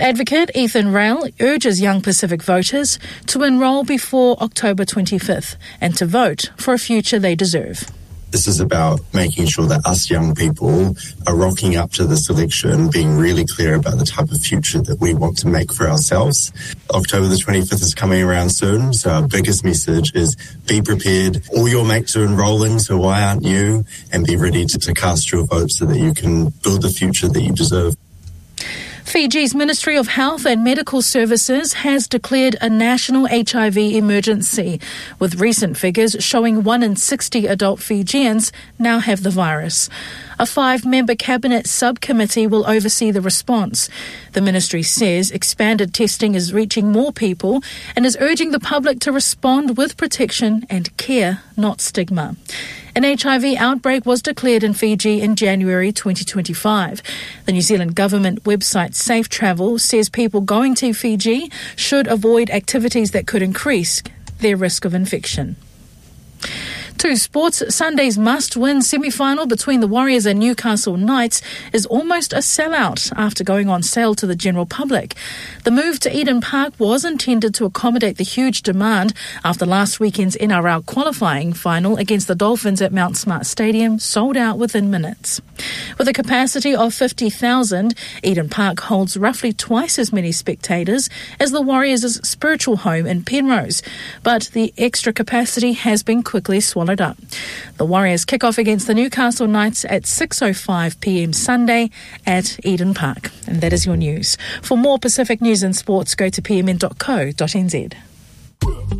Advocate Ethan Rail urges young Pacific voters to enrol before October 25th and to vote for a future they deserve. This is about making sure that us young people are rocking up to this election, being really clear about the type of future that we want to make for ourselves. October the 25th is coming around soon, so our biggest message is be prepared. All your mates are enrolling, so why aren't you? And be ready to cast your vote so that you can build the future that you deserve. Fiji's Ministry of Health and Medical Services has declared a national HIV emergency, with recent figures showing 1 in 60 adult Fijians now have the virus. A 5-member cabinet subcommittee will oversee the response. The ministry says expanded testing is reaching more people and is urging the public to respond with protection and care, not stigma. An HIV outbreak was declared in Fiji in January 2025. The New Zealand government website Safe Travel says people going to Fiji should avoid activities that could increase their risk of infection. To sports, Sunday's must-win semi-final between the Warriors and Newcastle Knights is almost a sellout after going on sale to the general public. The move to Eden Park was intended to accommodate the huge demand after last weekend's NRL qualifying final against the Dolphins at Mount Smart Stadium sold out within minutes. With a capacity of 50,000, Eden Park holds roughly twice as many spectators as the Warriors' spiritual home in Penrose, but the extra capacity has been quickly swallowed up. The Warriors kick off against the Newcastle Knights at 6:05 p.m. Sunday at Eden Park. And that is your news. For more Pacific news and sports, go to pmn.co.nz.